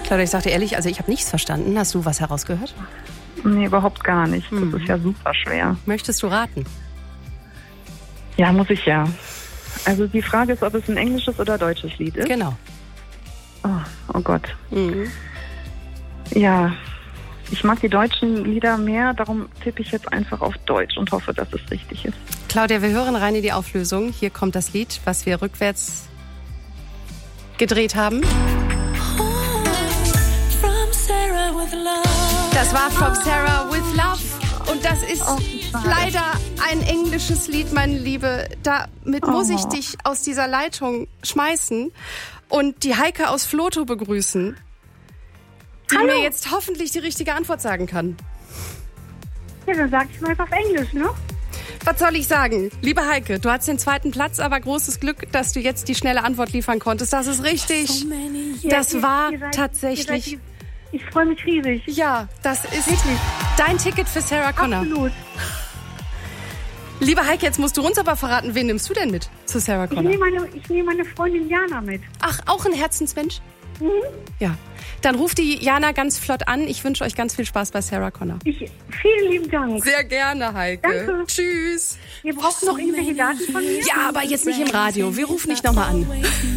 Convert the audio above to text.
Claudia, ich sag dir ehrlich, also ich habe nichts verstanden. Hast du was herausgehört? Nee, überhaupt gar nicht. Das ist ja super schwer. Möchtest du raten? Ja, muss ich ja. Also die Frage ist, ob es ein englisches oder deutsches Lied ist. Genau. Oh Gott. Ja, ich mag die deutschen Lieder mehr, darum tippe ich jetzt einfach auf Deutsch und hoffe, dass es richtig ist. Claudia, wir hören rein in die Auflösung. Hier kommt das Lied, was wir rückwärts gedreht haben. Das war From Sarah with Love. Und das ist leider ein englisches Lied, meine Liebe. Damit muss ich dich aus dieser Leitung schmeißen und die Heike aus Vlotho begrüßen, die mir jetzt hoffentlich die richtige Antwort sagen kann. Ja, dann sag ich mal auf Englisch, ne? Was soll ich sagen? Liebe Heike, du hattest den 2. Platz, aber großes Glück, dass du jetzt die schnelle Antwort liefern konntest. Das ist richtig. Das war tatsächlich... Ich freue mich riesig. Ja, das ist dein Ticket für Sarah Connor. Absolut. Liebe Heike, jetzt musst du uns aber verraten, wen nimmst du denn mit zu Sarah Connor? Ich nehme meine Freundin Jana mit. Ach, auch ein Herzensmensch? Ja. Dann ruft die Jana ganz flott an. Ich wünsche euch ganz viel Spaß bei Sarah Connor. Vielen lieben Dank. Sehr gerne, Heike. Danke. Tschüss. Ihr braucht noch irgendwelche Daten von mir? Ja, aber jetzt nicht im Radio. Wir rufen dich nochmal an.